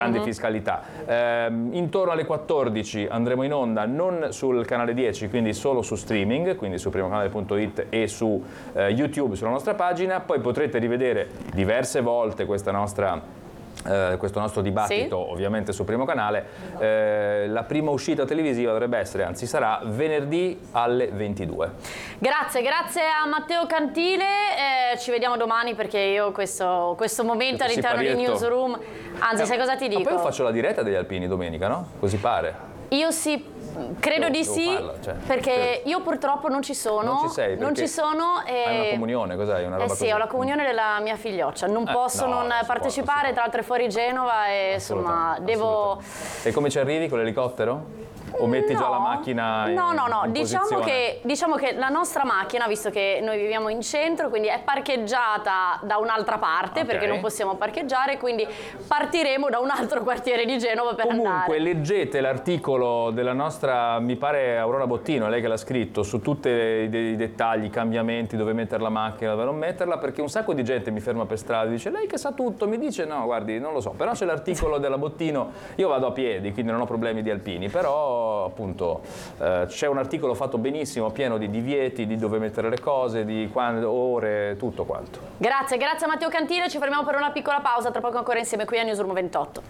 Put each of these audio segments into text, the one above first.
grande fiscalità. Intorno alle 14 andremo in onda non sul canale 10, quindi solo su streaming, quindi su primocanale.it e su YouTube sulla nostra pagina. Poi potrete rivedere diverse volte questo nostro dibattito, ovviamente su Primo Canale. La prima uscita televisiva dovrebbe essere, anzi sarà, venerdì alle 22. Grazie a Matteo Cantile, ci vediamo domani perché io questo momento all'interno di Newsroom, anzi sai cosa ti dico? Ma poi io faccio la diretta degli Alpini domenica, no? Così pare. Io sì. Credo di sì, perché io purtroppo non ci sono. Non ci sei, non ci sono. Hai una comunione, cos'hai? Una roba sì, ho la comunione della mia figlioccia. Non posso non partecipare, tra l'altro è fuori Genova e insomma devo... E come ci arrivi con l'elicottero? O metti già la macchina in diciamo che la nostra macchina, visto che noi viviamo in centro, quindi è parcheggiata da un'altra parte, perché non possiamo parcheggiare, quindi partiremo da un altro quartiere di Genova per andare. Comunque leggete l'articolo della nostra, mi pare Aurora Bottino, è lei che l'ha scritto, su tutti i dettagli, i cambiamenti, dove mettere la macchina, dove non metterla, perché un sacco di gente mi ferma per strada e dice lei che sa tutto, mi dice no, guardi, non lo so, però c'è l'articolo della Bottino, io vado a piedi, quindi non ho problemi di alpini, però appunto c'è un articolo fatto benissimo, pieno di divieti, di dove mettere le cose, di quando, ore, tutto quanto. Grazie a Matteo Cantile, ci fermiamo per una piccola pausa, tra poco ancora insieme qui a Newsroom 28.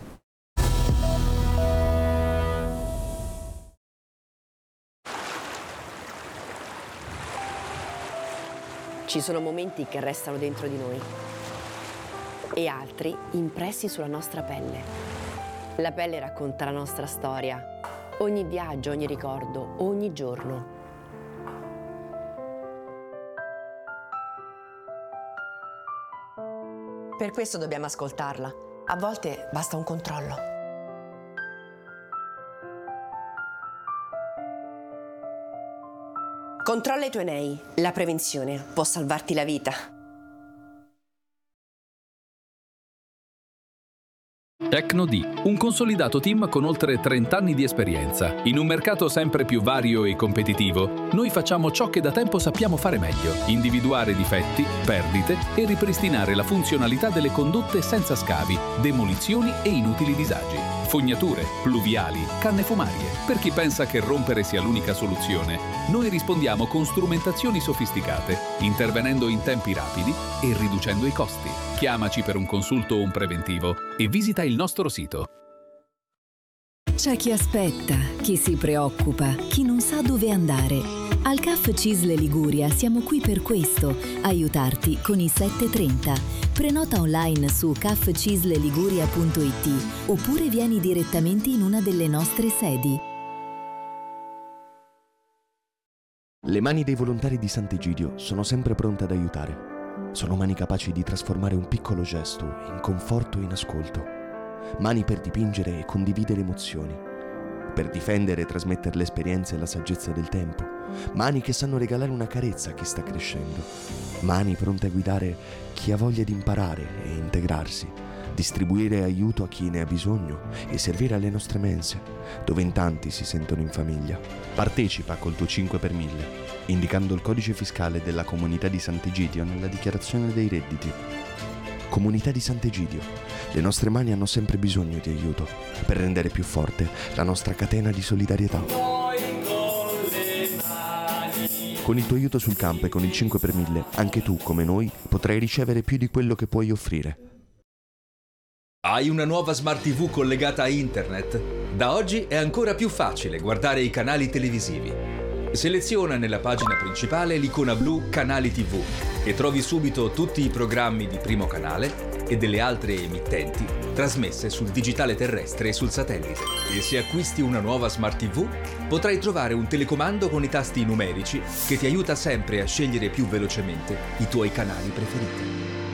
Ci sono momenti che restano dentro di noi e altri impressi sulla nostra pelle. La pelle racconta la nostra storia. Ogni viaggio, ogni ricordo, ogni giorno. Per questo dobbiamo ascoltarla. A volte basta un controllo. Controlla i tuoi nei. La prevenzione può salvarti la vita. Tecno-D, un consolidato team con oltre 30 anni di esperienza. In un mercato sempre più vario e competitivo, noi facciamo ciò che da tempo sappiamo fare meglio: individuare difetti, perdite e ripristinare la funzionalità delle condotte senza scavi, demolizioni e inutili disagi. Fognature, pluviali, canne fumarie. Per chi pensa che rompere sia l'unica soluzione, noi rispondiamo con strumentazioni sofisticate, intervenendo in tempi rapidi e riducendo i costi. Chiamaci per un consulto o un preventivo e visita il nostro sito. C'è chi aspetta, chi si preoccupa, chi non sa dove andare. Al CAF CISL Liguria siamo qui per questo, aiutarti con i 730. Prenota online su cafcisleliguria.it oppure vieni direttamente in una delle nostre sedi. Le mani dei volontari di Sant'Egidio sono sempre pronte ad aiutare. Sono mani capaci di trasformare un piccolo gesto in conforto e in ascolto. Mani per dipingere e condividere emozioni. Per difendere e trasmettere l'esperienza e la saggezza del tempo. Mani che sanno regalare una carezza a chi sta crescendo. Mani pronte a guidare chi ha voglia di imparare e integrarsi. Distribuire aiuto a chi ne ha bisogno e servire alle nostre mense, dove in tanti si sentono in famiglia. Partecipa col tuo 5 per 1000, indicando il codice fiscale della Comunità di Sant'Egidio nella dichiarazione dei redditi. Comunità di Sant'Egidio, le nostre mani hanno sempre bisogno di aiuto per rendere più forte la nostra catena di solidarietà. Con il tuo aiuto sul campo e con il 5 per 1000, anche tu, come noi, potrai ricevere più di quello che puoi offrire. Hai una nuova Smart TV collegata a internet? Da oggi è ancora più facile guardare i canali televisivi. Seleziona nella pagina principale l'icona blu Canali TV e trovi subito tutti i programmi di Primo Canale e delle altre emittenti trasmesse sul digitale terrestre e sul satellite. E se acquisti una nuova Smart TV, potrai trovare un telecomando con i tasti numerici che ti aiuta sempre a scegliere più velocemente i tuoi canali preferiti.